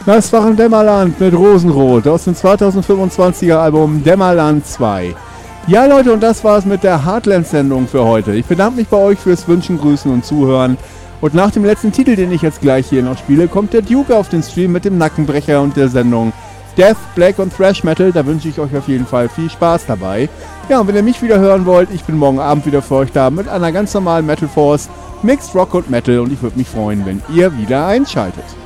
Das war ein Dämmerland mit Rosenrot aus dem 2025er Album Dämmerland 2. Ja Leute, und das war's mit der Heartland-Sendung für heute. Ich bedanke mich bei euch fürs Wünschen, Grüßen und Zuhören. Und nach dem letzten Titel, den ich jetzt gleich hier noch spiele, kommt der Duke auf den Stream mit dem Nackenbrecher und der Sendung Death, Black und Thrash Metal. Da wünsche ich euch auf jeden Fall viel Spaß dabei. Ja, und wenn ihr mich wieder hören wollt, ich bin morgen Abend wieder für euch da mit einer ganz normalen Metal Force, Mixed Rock und Metal, und ich würde mich freuen, wenn ihr wieder einschaltet.